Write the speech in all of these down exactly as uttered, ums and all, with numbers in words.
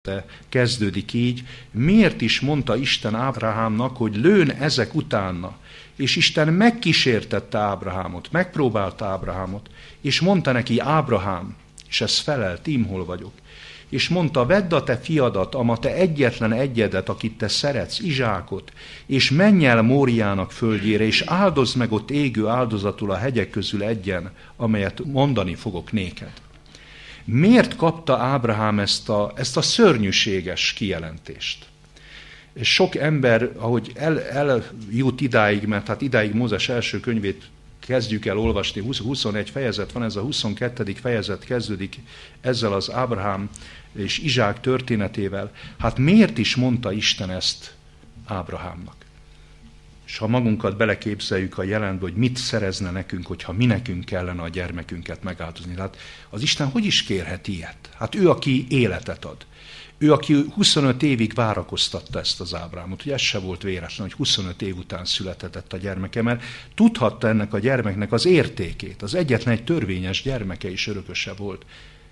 kezdődik így, miért is mondta Isten Ábrahámnak, hogy lőn ezek utána. És Isten megkísértette Ábrahámot, megpróbálta Ábrahámot, és mondta neki, Ábrahám, és ez felelt, ím hol vagyok. És mondta, vedd a te fiadat, ama te egyetlen egyedet, akit te szeretsz, Izsákot, és menj el Móriának földjére, és áldozd meg ott égő áldozatul a hegyek közül egyen, amelyet mondani fogok néked. Miért kapta Ábrahám ezt a, ezt a szörnyűséges kijelentést? És sok ember, ahogy el, eljut idáig, mert hát idáig Mózes első könyvét kezdjük el olvasni, huszonegy fejezet van, ez a huszonkettedik fejezet kezdődik ezzel az Ábrahám és Izsák történetével. Hát miért is mondta Isten ezt Ábrahámnak? És ha magunkat beleképzeljük a jelenbe, hogy mit szerezne nekünk, hogyha mi nekünk kellene a gyermekünket megáldozni. Hát az Isten hogy is kérhet ilyet? Hát ő, aki életet ad. Ő, aki huszonöt évig várakoztatta ezt az Ábrahámot, hogy ez se volt véletlen, hogy huszonöt év után született a gyermeke, mert tudhatta ennek a gyermeknek az értékét. Az egyetlen egy törvényes gyermeke is örököse volt.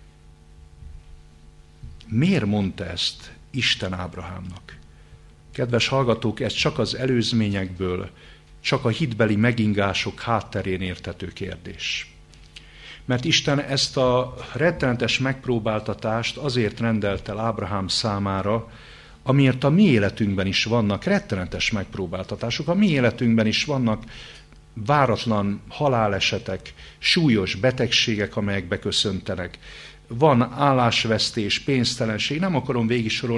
Miért mondta ezt Isten Ábrahámnak? Kedves hallgatók, ez csak az előzményekből, csak a hitbeli megingások hátterén érthető kérdés. Mert Isten ezt a rettenetes megpróbáltatást azért rendelt el Ábrahám számára, amiért a mi életünkben is vannak rettenetes megpróbáltatások, a mi életünkben is vannak váratlan halálesetek, súlyos betegségek, amelyek beköszöntenek. Van állásvesztés, pénztelenség, nem akarom végigsorolni,